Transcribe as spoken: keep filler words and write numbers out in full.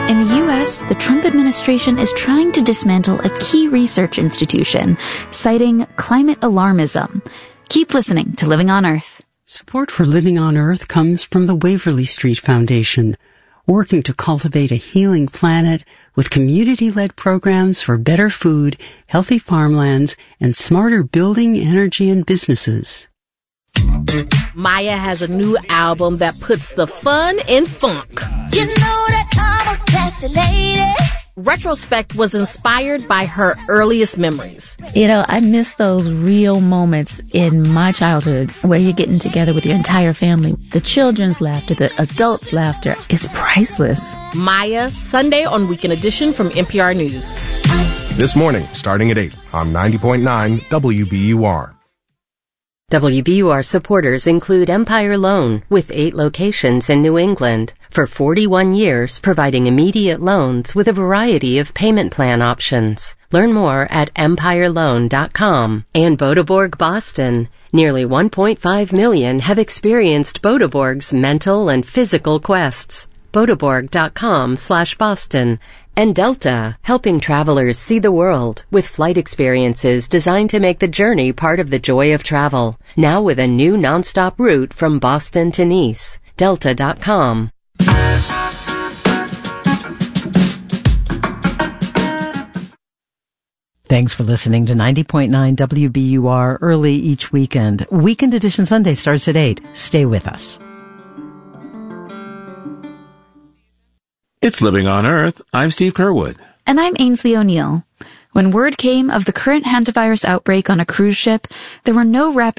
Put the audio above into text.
In the U S, the Trump administration is trying to dismantle a key research institution, citing climate alarmism. Keep listening to Living on Earth. Support for Living on Earth comes from the Waverly Street Foundation, working to cultivate a healing planet with community-led programs for better food, healthy farmlands, and smarter building, energy, and businesses. Maya has a new album that puts the fun in funk. You know that I'm a classy lady. Retrospect was inspired by her earliest memories. You know, I miss those real moments in my childhood where you're getting together with your entire family. The children's laughter, the adults' laughter, it's priceless. Maya, Sunday on Weekend Edition from N P R News. This morning, starting at eight on ninety point nine W B U R. W B U R supporters include Empire Loan, with eight locations in New England, for forty-one years providing immediate loans with a variety of payment plan options. Learn more at empire loan dot com. And Bodeborg Boston. Nearly one point five million have experienced Bodeborg's mental and physical quests. Bodeborg dot com slash Boston. And Delta, helping travelers see the world with flight experiences designed to make the journey part of the joy of travel. Now with a new nonstop route from Boston to Nice. Delta dot com. Thanks for listening to ninety point nine W B U R early each weekend. Weekend Edition Sunday starts at eight. Stay with us. It's Living on Earth. I'm Steve Curwood. And I'm Ainsley O'Neill. When word came of the current hantavirus outbreak on a cruise ship, there were no rapid